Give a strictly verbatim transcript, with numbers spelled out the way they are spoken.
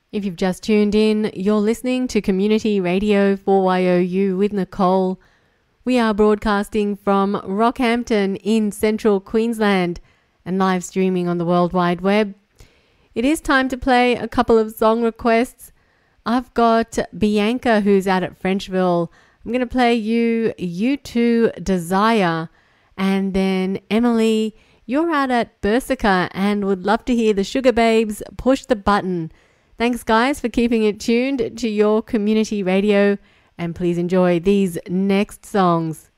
If you've just tuned in, you're listening to Community Radio four Y O U with Nicole. We are broadcasting from Rockhampton in central Queensland and live streaming on the World Wide Web. It is time to play a couple of song requests. I've got Bianca, who's out at Frenchville. I'm going to play you U two Desire. And then Emily, you're out at Bersica and would love to hear the Sugar Babes Push the Button. Thanks, guys, for keeping it tuned to your community radio, and please enjoy these next songs.